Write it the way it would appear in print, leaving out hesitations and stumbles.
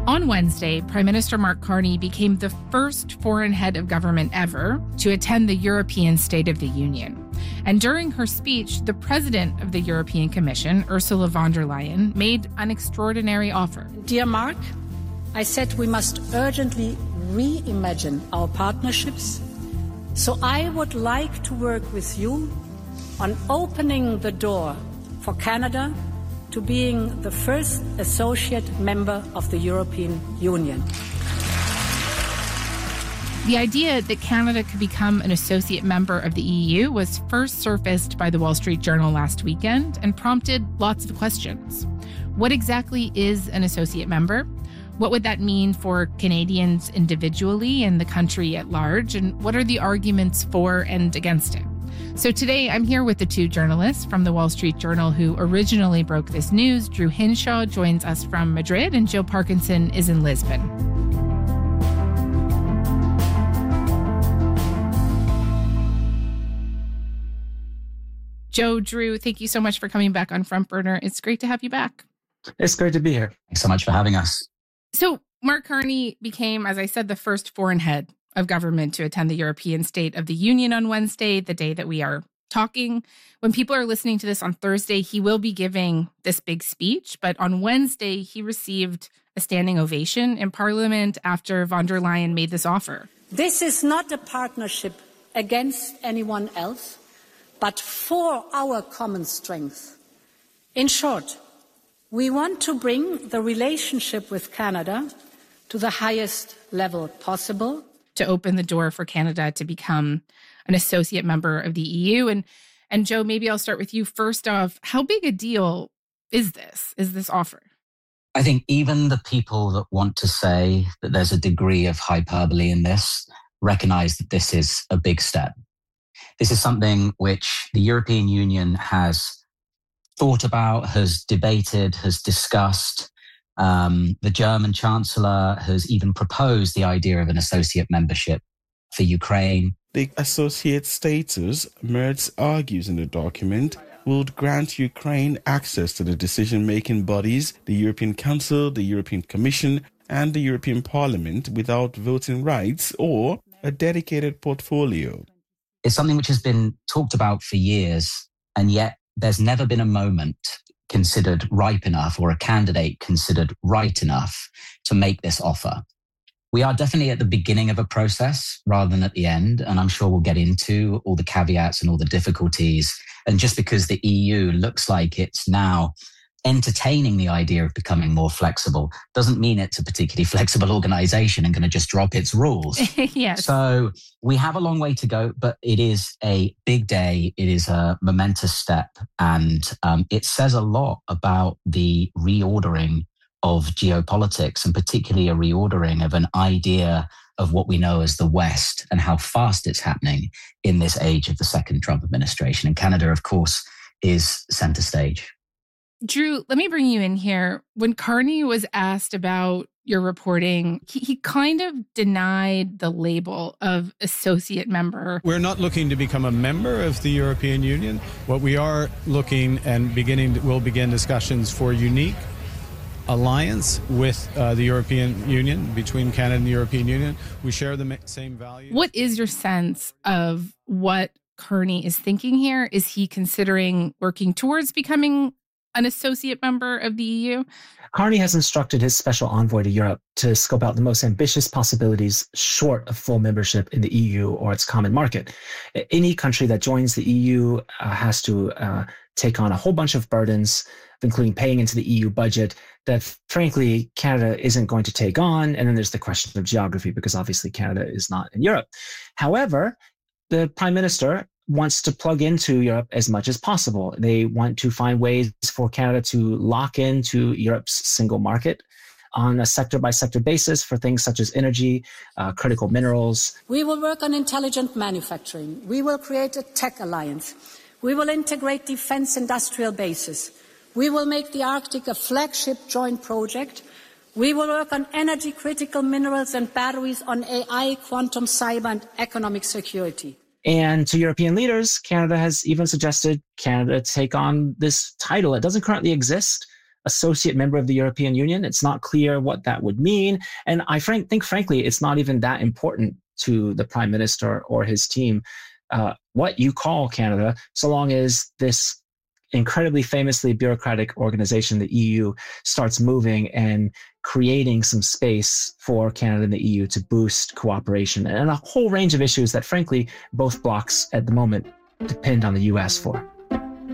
On Wednesday, Prime Minister Mark Carney became the first foreign head of government ever to attend the European State of the Union. And during her speech, the president of the European Commission, Ursula von der Leyen, made an extraordinary offer. Dear Mark, I said we must urgently reimagine our partnerships. So I would like to work with you on opening the door for Canada to being the first associate member of the European Union. The idea that Canada could become an associate member of the EU was first surfaced by the Wall Street Journal last weekend and prompted lots of questions. What exactly is an associate member? What would that mean for Canadians individually and the country at large? And what are the arguments for and against it? So today I'm here with the two journalists from the Wall Street Journal who originally broke this news. Drew Hinshaw joins us from Madrid and Jill Parkinson is in Lisbon. Joe, Drew, thank you so much for coming back on Front Burner. It's great to have you back. It's great to be here. Thanks so much for having us. So Mark Carney became, as I said, the first foreign head of government to attend the European State of the Union on Wednesday, the day that we are talking. When people are listening to this on Thursday, he will be giving this big speech. But on Wednesday, he received a standing ovation in Parliament after von der Leyen made this offer. This is not a partnership against anyone else, but for our common strength. In short, we want to bring the relationship with Canada to the highest level possible, to open the door for Canada to become an associate member of the EU. And Joe, maybe I'll start with you. First off, how big a deal is this offer? I think even the people that want to say that there's a degree of hyperbole in this recognize that this is a big step. This is something which the European Union has thought about, has debated, has discussed. The German Chancellor has even proposed the idea of an associate membership for Ukraine. The associate status, Merz argues in the document, would grant Ukraine access to the decision-making bodies, the European Council, the European Commission, and the European Parliament without voting rights or a dedicated portfolio. It's something which has been talked about for years, and yet there's never been a moment considered ripe enough or a candidate considered right enough to make this offer. We are definitely at the beginning of a process rather than at the end, and I'm sure we'll get into all the caveats and all the difficulties. And just because the EU looks like it's now entertaining the idea of becoming more flexible doesn't mean it's a particularly flexible organization and going to just drop its rules. Yes. So we have a long way to go, but it is a big day. It is a momentous step. And it says a lot about the reordering of geopolitics, and particularly a reordering of an idea of what we know as the West and how fast it's happening in this age of the second Trump administration. And Canada, of course, is center stage. Drew, let me bring you in here. When Carney was asked about your reporting, he kind of denied the label of associate member. We're not looking to become a member of the European Union. What we are looking and we'll begin discussions for unique alliance with the European Union, between Canada and the European Union. We share the same values. What is your sense of what Carney is thinking here? Is he considering working towards becoming an associate member of the EU? Carney has instructed his special envoy to Europe to scope out the most ambitious possibilities short of full membership in the EU or its common market. Any country that joins the EU has to take on a whole bunch of burdens, including paying into the EU budget that, frankly, Canada isn't going to take on. And then there's the question of geography, because obviously Canada is not in Europe. However, the Prime Minister wants to plug into Europe as much as possible. They want to find ways for Canada to lock into Europe's single market on a sector-by-sector basis for things such as energy, critical minerals. We will work on intelligent manufacturing. We will create a tech alliance. We will integrate defense industrial bases. We will make the Arctic a flagship joint project. We will work on energy critical minerals and batteries, on AI, quantum, cyber, and economic security. And to European leaders, Canada has even suggested Canada take on this title. It doesn't currently exist, associate member of the European Union. It's not clear what that would mean. And I think, frankly, it's not even that important to the Prime Minister or his team what you call Canada, so long as this incredibly famously bureaucratic organization, the EU, starts moving and creating some space for Canada and the EU to boost cooperation and a whole range of issues that, frankly, both blocs at the moment depend on the US for.